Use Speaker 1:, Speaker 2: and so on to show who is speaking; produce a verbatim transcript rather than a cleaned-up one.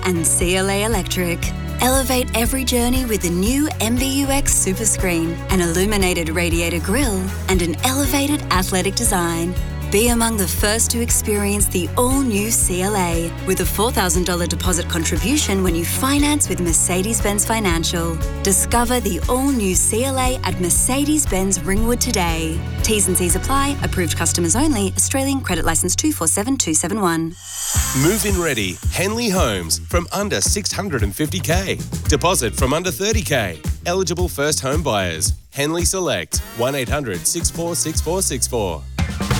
Speaker 1: and C L A Electric. Elevate every journey with the new M B U X Super Screen, an illuminated radiator grille, and an elevated athletic design. Be among the first to experience the all-new C L A with a four thousand dollars deposit contribution when you finance with Mercedes-Benz Financial. Discover the all-new C L A at Mercedes-Benz Ringwood today. T's and C's apply. Approved customers only. Australian credit licence two four seven two seven one.
Speaker 2: Move-in ready. Henley Homes from under six hundred fifty K. Deposit from under thirty K. Eligible first home buyers. Henley Select. one eight hundred six four six four six four.